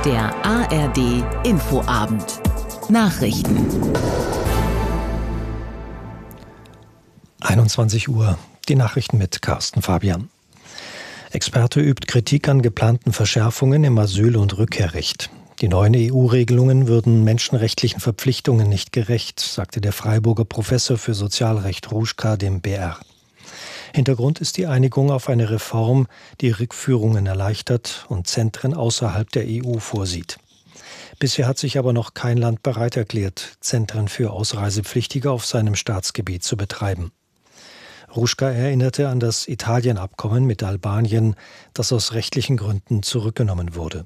Der ARD Infoabend. Nachrichten. 21 Uhr. Die Nachrichten mit Carsten Fabian. Experte übt Kritik an geplanten Verschärfungen im Asyl- und Rückkehrrecht. Die neuen EU-Regelungen würden menschenrechtlichen Verpflichtungen nicht gerecht, sagte der Freiburger Professor für Sozialrecht Ruschka dem BR. Hintergrund ist die Einigung auf eine Reform, die Rückführungen erleichtert und Zentren außerhalb der EU vorsieht. Bisher hat sich aber noch kein Land bereit erklärt, Zentren für Ausreisepflichtige auf seinem Staatsgebiet zu betreiben. Ruschka erinnerte an das Italien-Abkommen mit Albanien, das aus rechtlichen Gründen zurückgenommen wurde.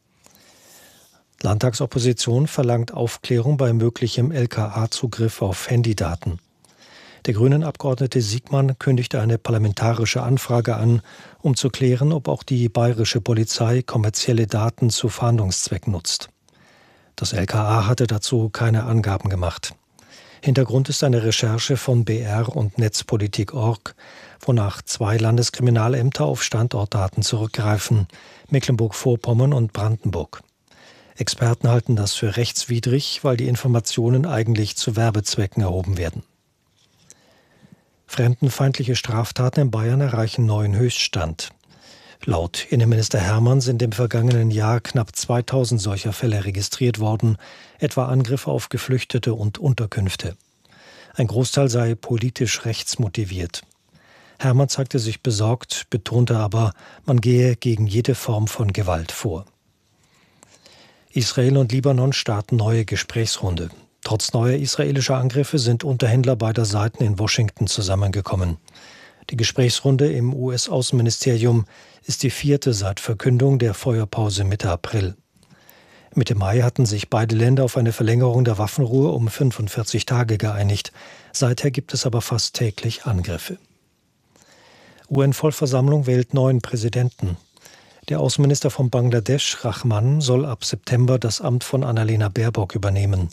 Landtagsopposition verlangt Aufklärung bei möglichem LKA-Zugriff auf Handydaten. Der Grünen-Abgeordnete Siegmann kündigte eine parlamentarische Anfrage an, um zu klären, ob auch die bayerische Polizei kommerzielle Daten zu Fahndungszwecken nutzt. Das LKA hatte dazu keine Angaben gemacht. Hintergrund ist eine Recherche von BR und Netzpolitik.org, wonach 2 Landeskriminalämter auf Standortdaten zurückgreifen, Mecklenburg-Vorpommern und Brandenburg. Experten halten das für rechtswidrig, weil die Informationen eigentlich zu Werbezwecken erhoben werden. Fremdenfeindliche Straftaten in Bayern erreichen neuen Höchststand. Laut Innenminister Hermann sind im vergangenen Jahr knapp 2000 solcher Fälle registriert worden, etwa Angriffe auf Geflüchtete und Unterkünfte. Ein Großteil sei politisch rechtsmotiviert. Hermann zeigte sich besorgt, betonte aber, man gehe gegen jede Form von Gewalt vor. Israel und Libanon starten neue Gesprächsrunde. Trotz neuer israelischer Angriffe sind Unterhändler beider Seiten in Washington zusammengekommen. Die Gesprächsrunde im US-Außenministerium ist die 4. seit Verkündung der Feuerpause Mitte April. Mitte Mai hatten sich beide Länder auf eine Verlängerung der Waffenruhe um 45 Tage geeinigt. Seither gibt es aber fast täglich Angriffe. UN-Vollversammlung wählt neuen Präsidenten. Der Außenminister von Bangladesch, Rahman, soll ab September das Amt von Annalena Baerbock übernehmen.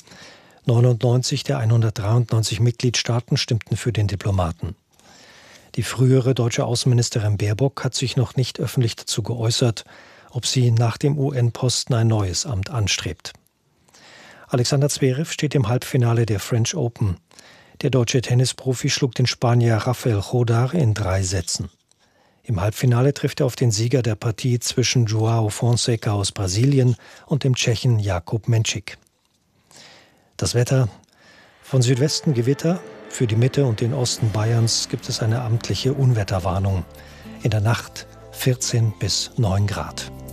99 der 193 Mitgliedstaaten stimmten für den Diplomaten. Die frühere deutsche Außenministerin Baerbock hat sich noch nicht öffentlich dazu geäußert, ob sie nach dem UN-Posten ein neues Amt anstrebt. Alexander Zverev steht im Halbfinale der French Open. Der deutsche Tennisprofi schlug den Spanier Rafael Jodar in 3 Sätzen. Im Halbfinale trifft er auf den Sieger der Partie zwischen João Fonseca aus Brasilien und dem Tschechen Jakub Menčík. Das Wetter: von Südwesten Gewitter, für die Mitte und den Osten Bayerns gibt es eine amtliche Unwetterwarnung. In der Nacht 14 bis 9 Grad.